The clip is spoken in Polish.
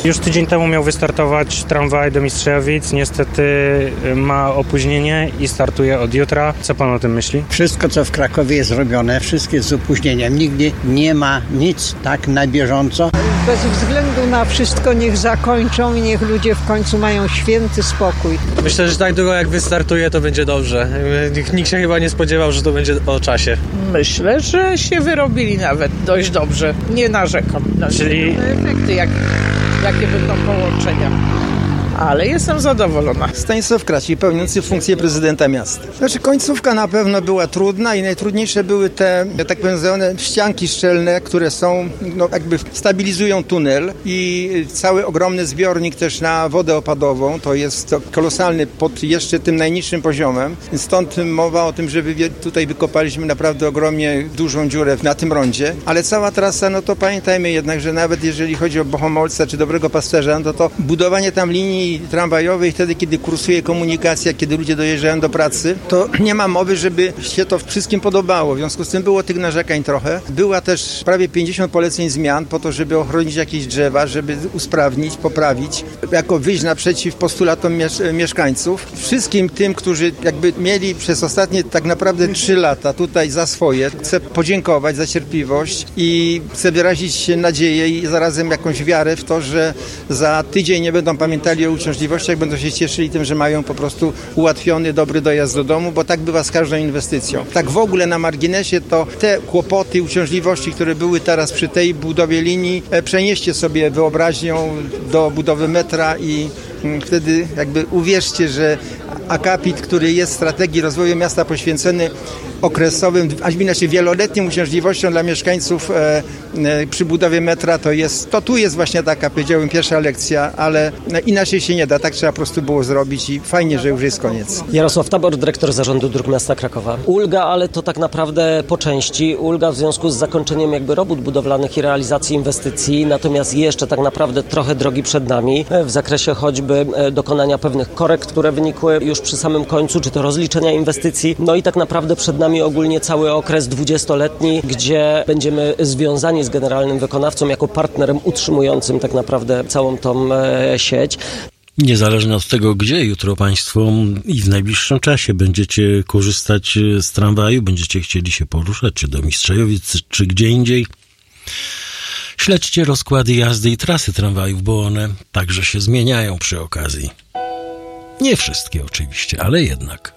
Już tydzień temu miał wystartować tramwaj do Mistrzejowic. Niestety ma opóźnienie i startuje od jutra. Co pan o tym myśli? Wszystko, co w Krakowie jest robione, wszystko jest z opóźnieniem. Nigdy nie ma nic tak na bieżąco. Bez względu na wszystko niech zakończą i niech ludzie w końcu mają święty spokój. Myślę, że tak długo jak wystartuje, to będzie dobrze. Nikt się chyba nie spodziewał, że to będzie o czasie. Myślę, że się wyrobili nawet dość dobrze. Nie narzekam. Czyli Efekty, jakie będą połączenia. Ale jestem zadowolona. Stanisław Kraci, pełniący funkcję prezydenta miasta. Znaczy końcówka na pewno była trudna i najtrudniejsze były te, tak powiem, ścianki szczelne, które są, jakby stabilizują tunel i cały ogromny zbiornik też na wodę opadową. To jest kolosalny pod jeszcze tym najniższym poziomem. Stąd mowa o tym, że tutaj wykopaliśmy naprawdę ogromnie dużą dziurę na tym rondzie. Ale cała trasa, no to pamiętajmy jednak, że nawet jeżeli chodzi o Bohomolca czy Dobrego Pasterza, no to budowanie tam linii tramwajowej wtedy, kiedy kursuje komunikacja, kiedy ludzie dojeżdżają do pracy, to nie ma mowy, żeby się to wszystkim podobało. W związku z tym było tych narzekań trochę. Była też prawie 50 poleceń zmian po to, żeby ochronić jakieś drzewa, żeby usprawnić, poprawić, jako wyjść naprzeciw postulatom mieszkańców. Wszystkim tym, którzy jakby mieli przez ostatnie tak naprawdę 3 lata tutaj za swoje, chcę podziękować za cierpliwość i chcę wyrazić nadzieję i zarazem jakąś wiarę w to, że za tydzień nie będą pamiętali o uciążliwościach, będą się cieszyli tym, że mają po prostu ułatwiony, dobry dojazd do domu, bo tak bywa z każdą inwestycją. Tak w ogóle na marginesie to te kłopoty, uciążliwości, które były teraz przy tej budowie linii, przenieście sobie wyobraźnią do budowy metra i wtedy jakby uwierzcie, że akapit, który jest w strategii rozwoju miasta poświęcony okresowym, inaczej wieloletnim uciążliwościom dla mieszkańców przy budowie metra, to tu jest właśnie taka, powiedziałbym, pierwsza lekcja, ale inaczej się nie da, tak trzeba po prostu było zrobić i fajnie, że już jest koniec. Jarosław Tabor, dyrektor Zarządu Dróg Miasta Krakowa. Ulga, ale to tak naprawdę po części. Ulga w związku z zakończeniem jakby robót budowlanych i realizacji inwestycji, natomiast jeszcze tak naprawdę trochę drogi przed nami w zakresie choćby dokonania pewnych korekt, które wynikły już przy samym końcu, czy to rozliczenia inwestycji. No i tak naprawdę przed nami ogólnie cały okres 20-letni, gdzie będziemy związani z generalnym wykonawcą jako partnerem utrzymującym tak naprawdę całą tą sieć. Niezależnie od tego, gdzie jutro Państwo i w najbliższym czasie będziecie korzystać z tramwaju, będziecie chcieli się poruszać, czy do Mistrzejowic, czy gdzie indziej, śledźcie rozkłady jazdy i trasy tramwajów, bo one także się zmieniają przy okazji. Nie wszystkie oczywiście, ale jednak.